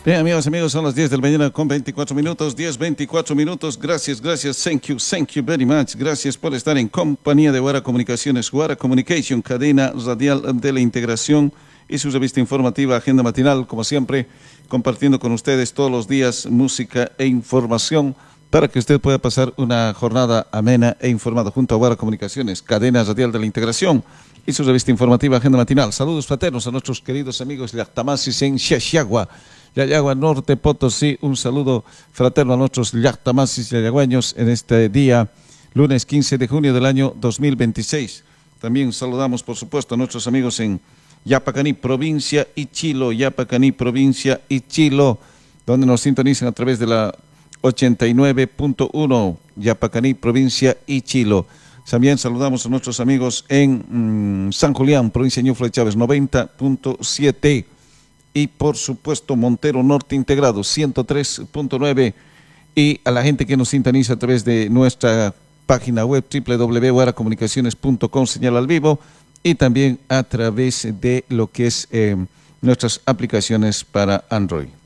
Bien, amigos, son las 10 de la mañana con 24 minutos, 10:24 minutos. Gracias, thank you very much. Gracias por estar en compañía de Guara Comunicaciones, Guara Communication, cadena radial de la integración y su revista informativa Agenda Matinal, como siempre, compartiendo con ustedes todos los días música e información para que usted pueda pasar una jornada amena e informada junto a Guara Comunicaciones, cadena radial de la integración y su revista informativa Agenda Matinal. Saludos fraternos a nuestros queridos amigos Llactamasis en Xaxiagua, Yayagua Norte, Potosí. Un saludo fraterno a nuestros Llactamasis yayagüeños en este día, lunes 15 de junio del año 2026. También saludamos, por supuesto, a nuestros amigos en Yapacaní, provincia Ichilo, Yapacaní, provincia Ichilo, donde nos sintonizan a través de la 89.1, Yapacaní, provincia Ichilo. También saludamos a nuestros amigos en San Julián, provincia Ñuflo de Chávez, 90.7. Y por supuesto Montero Norte Integrado, 103.9. Y a la gente que nos sintoniza a través de nuestra página web www.guaracomunicaciones.com, señal al vivo, y también a través de lo que es nuestras aplicaciones para Android.